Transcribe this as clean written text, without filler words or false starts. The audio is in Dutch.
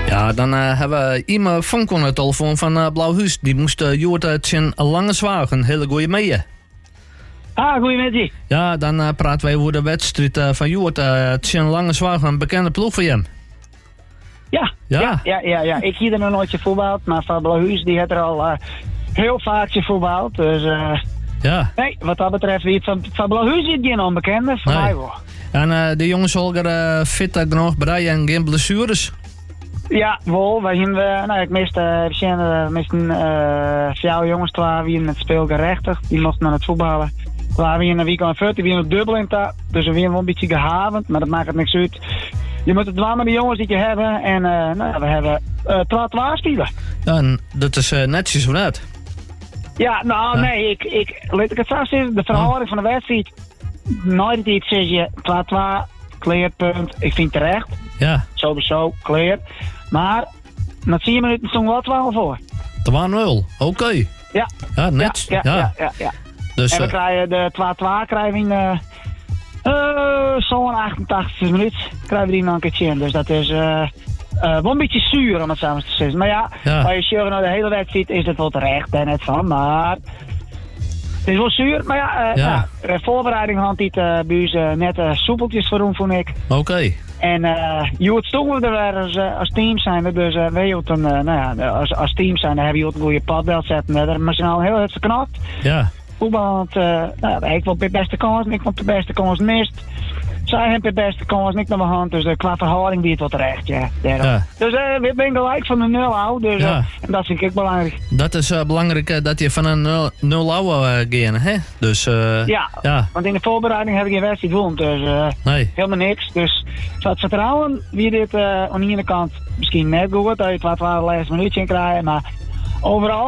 Ja, dan hebben we iemand Vonk aan de telefoon van Blauwhuis. Die moest Joort uit zijn lange zwaag. Een hele goeie mee. Goedemiddag. Ja, dan praten wij over de wedstrijd van Joort. Het is een lange zwaag, een bekende ploeg voor hem. Ja. Ik hier er nog nooit voetbald, maar van Blauwhuis die heeft er al heel vaak voetbald. Dus ja. Nee, wat dat betreft, wie het van Blauwhuis is geen onbekende, van mij wel. En de jongens zullen fit genoeg breien en geen blessures. Ja, wel. Wij zien, ik miste vier jongens, twee wie in het speel gerechtigd. Die mochten naar het voetballen. Waar we in een week aan 40, wie in het dubbel in ta. Dus we hebben wel een beetje gehavend, maar dat maakt het niks uit. Je moet het wel met de jongens die je hebben. En we hebben 12 spelen. Ja, en dat is netjes vanuit. Ja, nee, laat ik het zo zeggen. De verhouding van de wedstrijd. Nooit iets zeg je 2-2, kleerpunt. Ik vind terecht. Ja. Sowieso, kleer. Maar, na 10 minuten stond wel 12 voor. 2-0, oké. Ja. Ja, net. Ja. Dus, en we krijgen de 2-2 krijgen we in zo'n 88 minuut krijgen we die nog een keertje in. Dus dat is wel een beetje zuur om het samen te zeggen. Maar ja, als je zuur naar de hele wedstrijd is het wel terecht, daar net van. Maar het is wel zuur. Maar de voorbereiding had die bij ons net soepeltjes voor doen, vond ik. Oké. En je wordt toch er weer als team zijn. Dus weet je, als team zijn, dan heb je ook een goede padbel zetten. Daar hebben we heel hard verknapt. Ja. Voetbal, ik wil de beste kans, ik vond de beste kans mist. Zij hebben de beste kans, niet naar mijn hand. Dus qua verhouding die het wat terecht, ja. Dus we zijn gelijk van de 0 out. Dus, en dat vind ik belangrijk. Dat is belangrijk dat je van een 0 out gaan, hè? Dus, ja, want in de voorbereiding heb ik geen wedstrijd gewonnen. Dus helemaal niks. Dus het vertrouwen, wie dit aan de ene kant misschien net goed, dat je het wat laatste minuutje in krijgt. Maar overal